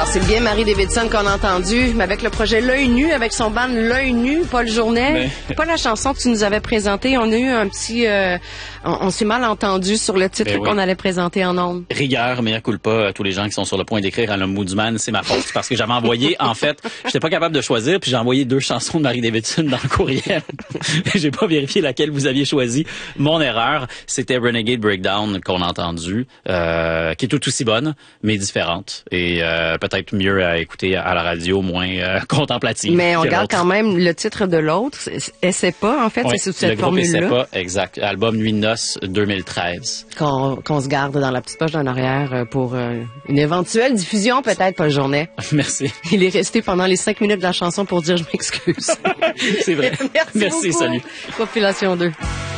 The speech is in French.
Alors, c'est bien Marie Davidson qu'on a entendu, mais avec le projet L'œil nu, avec son band L'œil nu, Paul Journet. Mais... pas la chanson que tu nous avais présentée. On a eu un petit... on s'est mal entendu sur le titre qu'on allait présenter en ondes. Rigueur, mea culpa à tous les gens qui sont sur le point d'écrire à l'Ombudsman, c'est ma faute. Parce que j'avais envoyé, en fait, j'étais pas capable de choisir, puis j'ai envoyé 2 chansons de Marie Davidson dans le courriel. J'ai pas vérifié laquelle vous aviez choisi. Mon erreur, c'était Renegade Breakdown qu'on a entendu, qui est tout aussi bonne, mais différente. Et peut-être mieux à écouter à la radio, moins contemplative. Mais on garde quand même le titre de l'autre. Essaie pas, en fait, c'est sous cette formule-là. Essaie pas, exact. Album Nuit de noces 2013. Qu'on se garde dans la petite poche en arrière pour une éventuelle diffusion, peut-être, Paul Journet. Merci. Il est resté pendant les 5 minutes de la chanson pour dire « je m'excuse ». C'est vrai. Merci beaucoup. Salut. Population 2.